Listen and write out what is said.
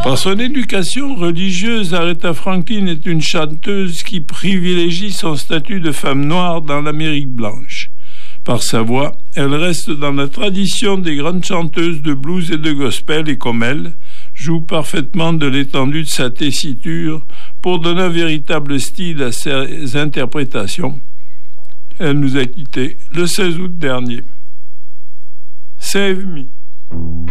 Par son éducation religieuse, Aretha Franklin est une chanteuse qui privilégie son statut de femme noire dans l'Amérique blanche. Par sa voix, elle reste dans la tradition des grandes chanteuses de blues et de gospel et comme elle, joue parfaitement de l'étendue de sa tessiture pour donner un véritable style à ses interprétations. Elle nous a quittés le 16 août dernier. Save Me.